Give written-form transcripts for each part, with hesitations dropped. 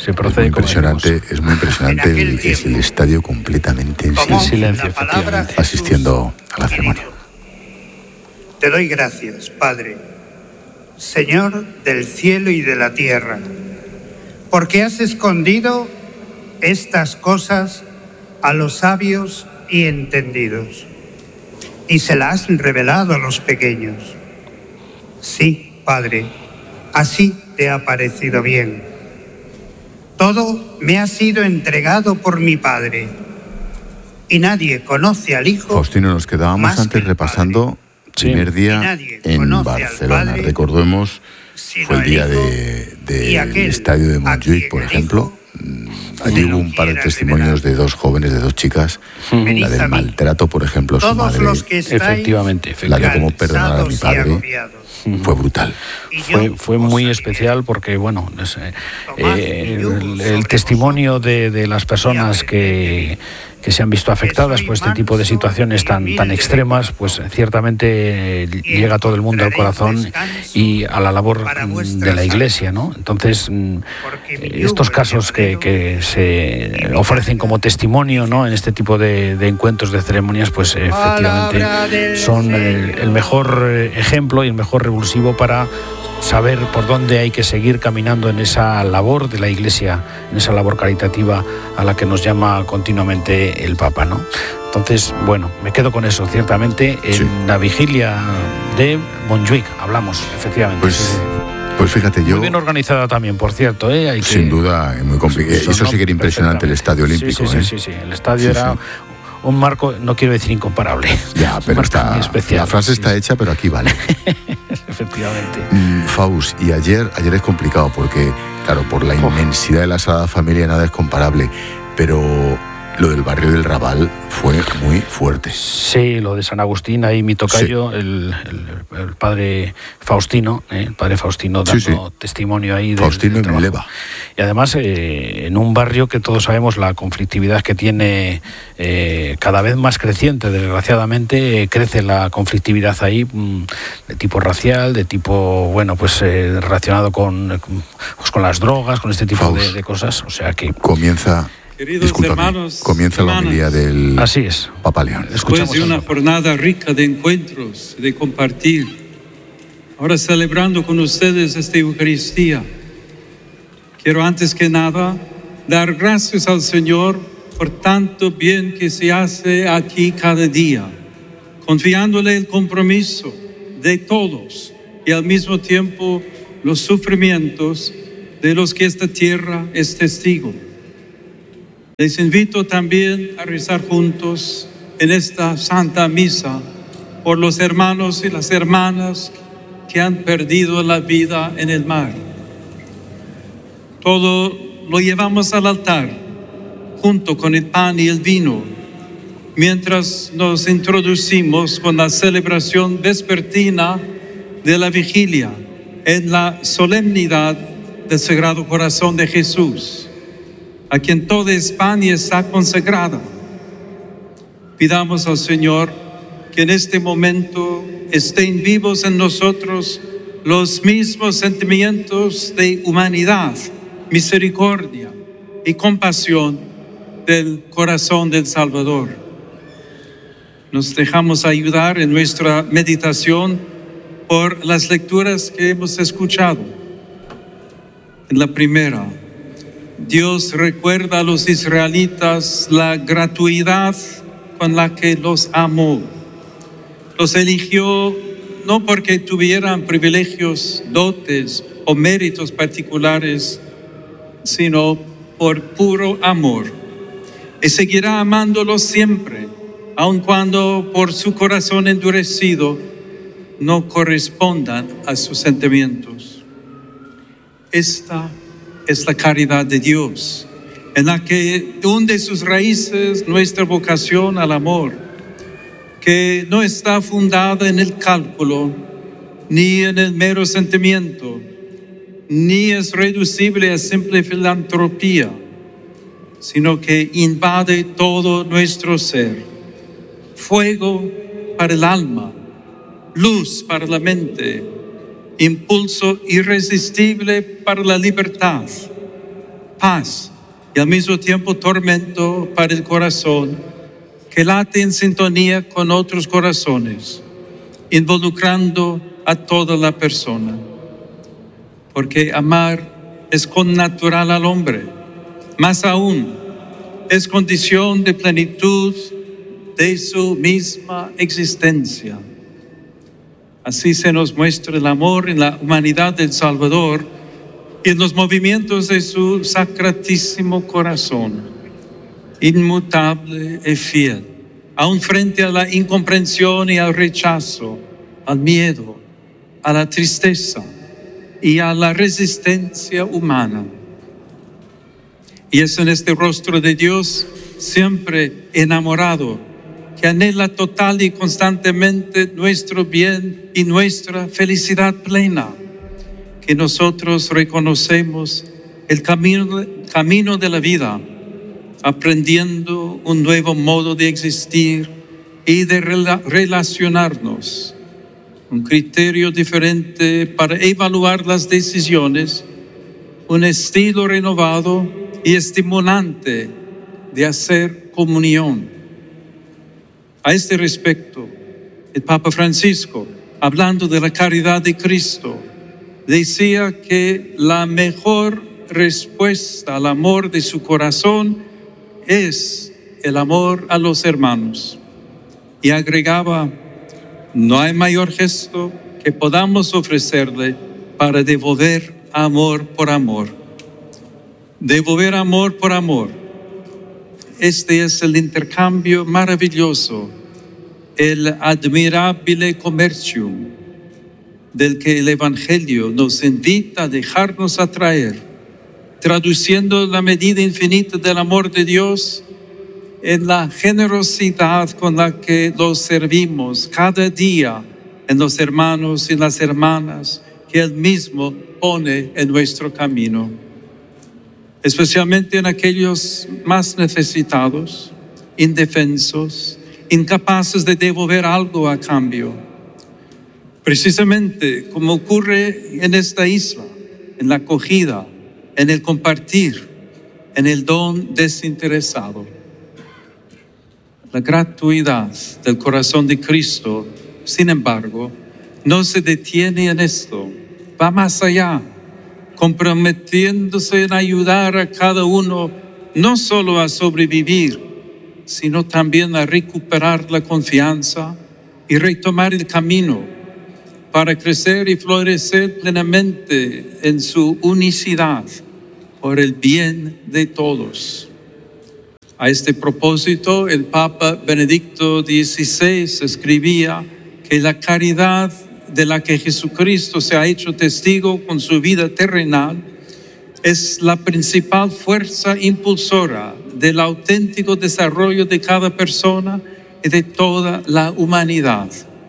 se procede es muy impresionante el estadio completamente en silencio, asistiendo a la ceremonia. Te doy gracias, Padre, Señor del cielo y de la tierra, porque has escondido estas cosas a los sabios y entendidos, y se las has revelado a los pequeños. Sí, Padre, así te ha parecido bien. Todo me ha sido entregado por mi Padre, y nadie conoce al Hijo. Faustino, nos quedábamos antes repasando primer día en Barcelona. Recordemos, fue el día del estadio de Montjuïc, por ejemplo. Allí hubo un par de testimonios de dos jóvenes, de dos chicas. La del maltrato, por ejemplo, su madre. Efectivamente. La de cómo perdonar a mi padre. Fue brutal. Fue muy especial porque, bueno, el testimonio de las personas que se han visto afectadas por este tipo de situaciones tan extremas, pues ciertamente llega a todo el mundo al corazón y a la labor de la Iglesia, ¿no? Entonces, estos casos que se ofrecen como testimonio, ¿no?, en este tipo de encuentros, de ceremonias, pues efectivamente son el mejor ejemplo y el mejor revulsivo para saber por dónde hay que seguir caminando en esa labor de la Iglesia, en esa labor caritativa a la que nos llama continuamente el Papa, ¿no? Entonces, bueno, me quedo con eso, ciertamente, en la vigilia de Montjuïc hablamos, efectivamente. Pues fíjate, muy bien organizada también, por cierto, sin duda, muy complicado. Eso sí que era impresionante, el Estadio Olímpico. Sí, el estadio era un marco, no quiero decir incomparable. Ya, pero está especial. La frase está hecha, pero aquí vale. Efectivamente. Faust, y ayer es complicado porque, claro, por la inmensidad de la Sagrada Familia nada es comparable, pero lo del barrio del Raval fue muy fuerte. Sí, lo de San Agustín, ahí mi tocayo, el padre Faustino, dando testimonio ahí. Faustino y Mileva. Y además, en un barrio que todos sabemos la conflictividad que tiene, cada vez más creciente, desgraciadamente, crece la conflictividad ahí, de tipo racial, de tipo, bueno, pues relacionado con las drogas, con este tipo de cosas. O sea que comienza la homilía del Papa León. Después de una jornada rica de encuentros, de compartir, ahora celebrando con ustedes esta Eucaristía, quiero antes que nada dar gracias al Señor por tanto bien que se hace aquí cada día, confiándole el compromiso de todos y al mismo tiempo los sufrimientos de los que esta tierra es testigo. Les invito también a rezar juntos en esta Santa Misa por los hermanos y las hermanas que han perdido la vida en el mar. Todo lo llevamos al altar junto con el pan y el vino, mientras nos introducimos con la celebración vespertina de la vigilia en la solemnidad del Sagrado Corazón de Jesús, a quien toda España está consagrada. Pidamos al Señor que en este momento estén vivos en nosotros los mismos sentimientos de humanidad, misericordia y compasión del corazón del Salvador. Nos dejamos ayudar en nuestra meditación por las lecturas que hemos escuchado. En la primera, Dios recuerda a los israelitas la gratuidad con la que los amó. Los eligió no porque tuvieran privilegios, dotes o méritos particulares, sino por puro amor. Y seguirá amándolos siempre, aun cuando por su corazón endurecido no correspondan a sus sentimientos. Esta es la caridad de Dios, en la que hunde sus raíces nuestra vocación al amor, que no está fundada en el cálculo, ni en el mero sentimiento, ni es reducible a simple filantropía, sino que invade todo nuestro ser. Fuego para el alma, luz para la mente, impulso irresistible para la libertad, paz y al mismo tiempo tormento para el corazón que late en sintonía con otros corazones, involucrando a toda la persona. Porque amar es connatural al hombre, más aún es condición de plenitud de su misma existencia. Así se nos muestra el amor en la humanidad del Salvador y en los movimientos de su sacratísimo corazón, inmutable y fiel, aun frente a la incomprensión y al rechazo, al miedo, a la tristeza y a la resistencia humana. Y es en este rostro de Dios siempre enamorado, que anhela total y constantemente nuestro bien y nuestra felicidad plena, que nosotros reconocemos el camino de la vida, aprendiendo un nuevo modo de existir y de relacionarnos, un criterio diferente para evaluar las decisiones, un estilo renovado y estimulante de hacer comunión. A este respecto, el Papa Francisco, hablando de la caridad de Cristo, decía que la mejor respuesta al amor de su corazón es el amor a los hermanos. Y agregaba, no hay mayor gesto que podamos ofrecerle para devolver amor por amor. Devolver amor por amor. Este es el intercambio maravilloso, el admirable comercio del que el Evangelio nos invita a dejarnos atraer, traduciendo la medida infinita del amor de Dios en la generosidad con la que los servimos cada día en los hermanos y las hermanas que Él mismo pone en nuestro camino, especialmente en aquellos más necesitados, indefensos, incapaces de devolver algo a cambio. Precisamente como ocurre en esta isla, en la acogida, en el compartir, en el don desinteresado. La gratuidad del corazón de Cristo, sin embargo, no se detiene en esto, va más allá, comprometiéndose en ayudar a cada uno no solo a sobrevivir, sino también a recuperar la confianza y retomar el camino para crecer y florecer plenamente en su unicidad por el bien de todos. A este propósito, el Papa Benedicto XVI escribía que la caridad de la que Jesucristo se ha hecho testigo con su vida terrenal es la principal fuerza impulsora del auténtico desarrollo de cada persona y de toda la humanidad.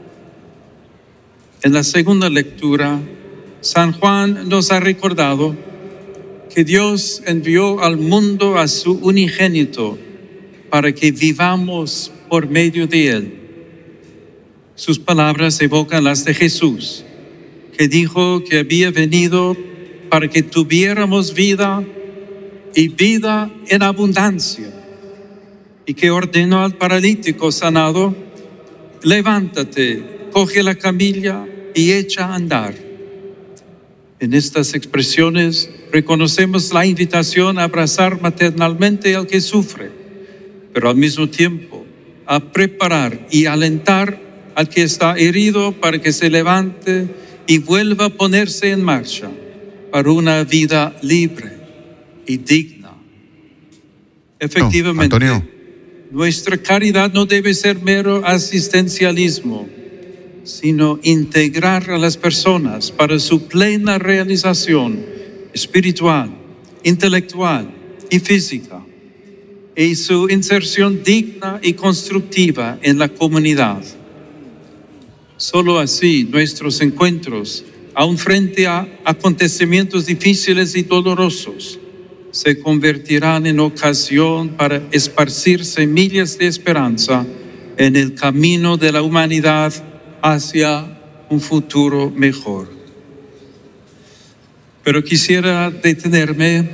En la segunda lectura, San Juan nos ha recordado que Dios envió al mundo a su unigénito para que vivamos por medio de Él. Sus palabras evocan las de Jesús, que dijo que había venido para que tuviéramos vida y vida en abundancia, y que ordenó al paralítico sanado: levántate, coge la camilla y echa a andar. En estas expresiones reconocemos la invitación a abrazar maternalmente al que sufre, pero al mismo tiempo a preparar y alentar al que está herido para que se levante y vuelva a ponerse en marcha para una vida libre y digna. Efectivamente, Antonio. Nuestra caridad no debe ser mero asistencialismo, sino integrar a las personas para su plena realización espiritual, intelectual y física, y su inserción digna y constructiva en la comunidad. Solo así nuestros encuentros, aun frente a acontecimientos difíciles y dolorosos, se convertirán en ocasión para esparcir semillas de esperanza en el camino de la humanidad hacia un futuro mejor. Pero quisiera detenerme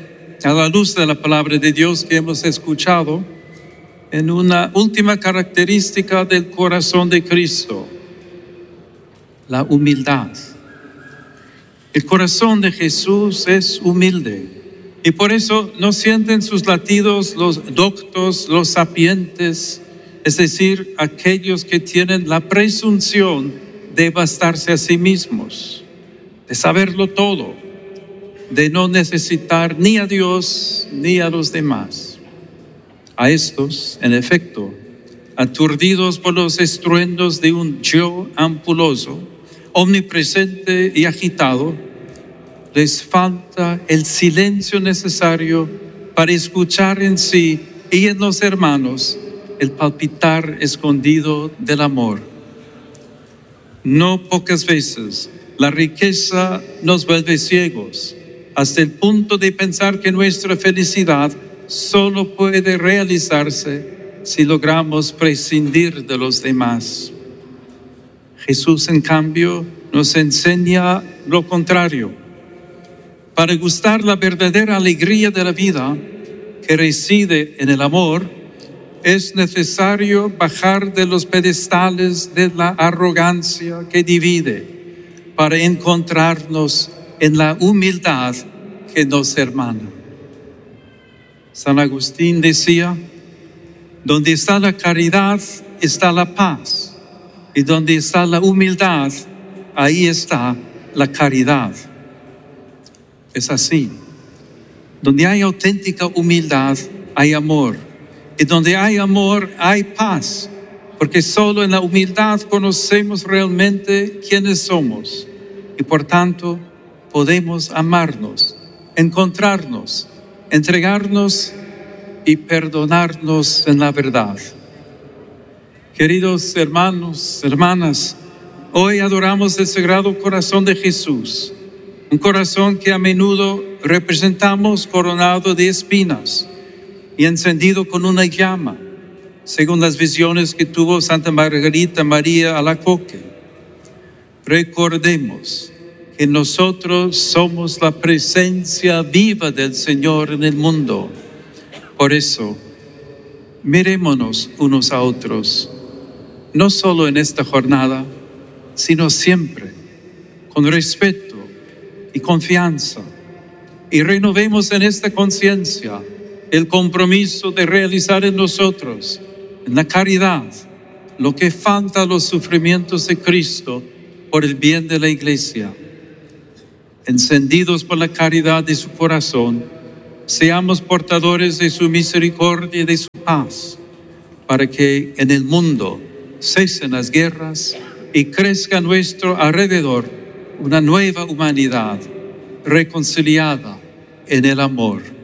a la luz de la palabra de Dios que hemos escuchado, en una última característica del corazón de Cristo: la humildad. El corazón de Jesús es humilde, y por eso no sienten sus latidos los doctos, los sapientes, es decir, aquellos que tienen la presunción de bastarse a sí mismos, de saberlo todo, de no necesitar ni a Dios ni a los demás. A estos, en efecto, aturdidos por los estruendos de un yo ampuloso, omnipresente y agitado, les falta el silencio necesario para escuchar en sí y en los hermanos el palpitar escondido del amor. No pocas veces la riqueza nos vuelve ciegos, hasta el punto de pensar que nuestra felicidad solo puede realizarse si logramos prescindir de los demás. Jesús, en cambio, nos enseña lo contrario. Para gustar la verdadera alegría de la vida, que reside en el amor, es necesario bajar de los pedestales de la arrogancia que divide, para encontrarnos en la humildad que nos hermana. San Agustín decía: donde está la caridad está la paz, y donde está la humildad, ahí está la caridad. Es así. Donde hay auténtica humildad, hay amor. Y donde hay amor, hay paz. Porque solo en la humildad conocemos realmente quiénes somos. Y por tanto, podemos amarnos, encontrarnos, entregarnos y perdonarnos en la verdad. Queridos hermanos, hermanas, hoy adoramos el Sagrado Corazón de Jesús, un corazón que a menudo representamos coronado de espinas y encendido con una llama, según las visiones que tuvo Santa Margarita María Alacoque. Recordemos que nosotros somos la presencia viva del Señor en el mundo. Por eso, mirémonos unos a otros, no solo en esta jornada, sino siempre, con respeto y confianza, y renovemos en esta conciencia el compromiso de realizar en nosotros, en la caridad, lo que falta a los sufrimientos de Cristo por el bien de la Iglesia. Encendidos por la caridad de su corazón, seamos portadores de su misericordia y de su paz, para que en el mundo cesen las guerras y crezca a nuestro alrededor una nueva humanidad reconciliada en el amor.